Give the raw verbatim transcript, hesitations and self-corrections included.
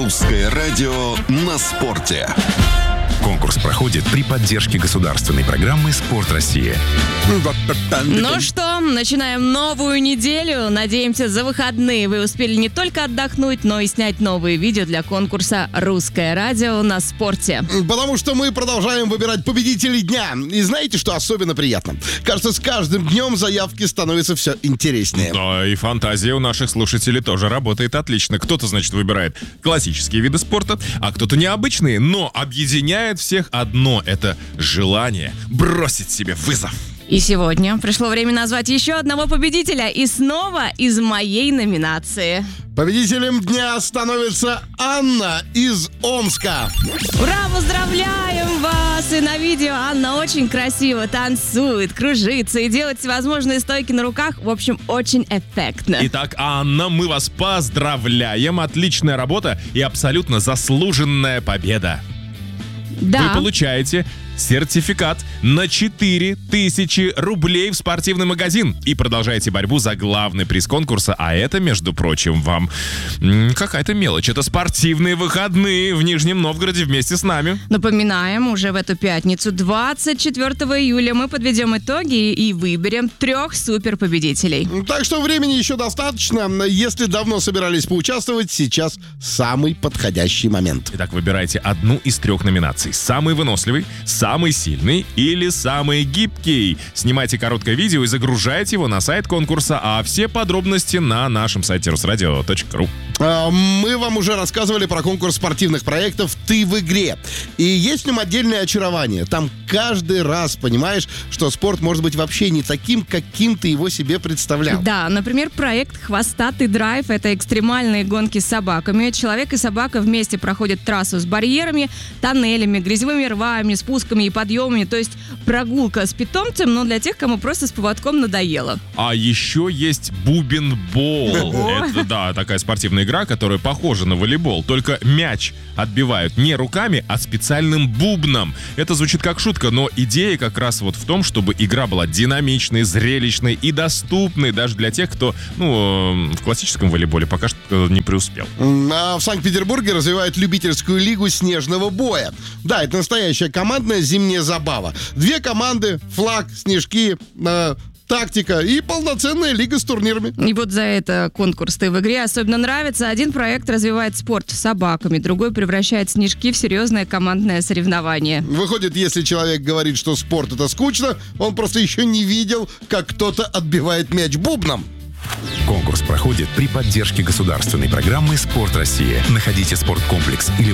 Русское радио на спорте. Конкурс проходит при поддержке государственной программы «Спорт Россия». Ну что, начинаем новую неделю. Надеемся, за выходные вы успели не только отдохнуть, но и снять новые видео для конкурса «Русское радио на спорте». Потому что мы продолжаем выбирать победителей дня. И знаете, что особенно приятно? Кажется, с каждым днем заявки становятся все интереснее. Да, и фантазия у наших слушателей тоже работает отлично. Кто-то, значит, выбирает классические виды спорта, а кто-то необычные, но объединяет всех одно — это желание бросить себе вызов. И сегодня пришло время назвать еще одного победителя. И снова из моей номинации. Победителем дня становится Анна из Омска. Ура, поздравляем вас! И на видео Анна очень красиво танцует, кружится и делает всевозможные стойки на руках. В общем, очень эффектно. Итак, Анна, мы вас поздравляем. Отличная работа и абсолютно заслуженная победа. Да. Вы получаете сертификат на четыре тысячи рублей в спортивный магазин и продолжаете борьбу за главный приз конкурса. А это, между прочим, вам м, какая-то мелочь. Это спортивные выходные в Нижнем Новгороде вместе с нами. Напоминаем, уже в эту пятницу, двадцать четвёртого июля, мы подведем итоги и выберем трех суперпобедителей. Так что времени еще достаточно. Если давно собирались поучаствовать, сейчас самый подходящий момент. Итак, выбирайте одну из трех номинаций. Самый выносливый, самый сильный или самый гибкий. Снимайте короткое видео и загружайте его на сайт конкурса, а все подробности на нашем сайте русрадио точка ру. Мы вам уже рассказывали про конкурс спортивных проектов «Ты в игре». И есть в нем отдельное очарование. Там каждый раз понимаешь, что спорт может быть вообще не таким, каким ты его себе представлял. Да, например, проект «Хвостатый драйв» — это экстремальные гонки с собаками. Человек и собака вместе проходят трассу с барьерами, тоннелями, грязевыми рвами, спусками и подъемами. То есть прогулка с питомцем, но для тех, кому просто с поводком надоело. А еще есть бубенбол. Это, да, такая спортивная игра, которая похожа на волейбол, только мяч отбивают не руками, а специальным бубном. Это звучит как шутка, но идея как раз вот в том, чтобы игра была динамичной, зрелищной и доступной даже для тех, кто, ну, в классическом волейболе пока что не преуспел. А в Санкт-Петербурге развивают любительскую лигу снежного боя. Да, это настоящая командная зимняя забава. Две команды, флаг, снежки, э, тактика и полноценная лига с турнирами. И вот за это конкурс «Ты в игре» особенно нравится. Один проект развивает спорт с собаками, другой превращает снежки в серьезное командное соревнование. Выходит, если человек говорит, что спорт — это скучно, он просто еще не видел, как кто-то отбивает мяч бубном. Конкурс проходит при поддержке государственной программы «Спорт Россия». Находите спорткомплекс или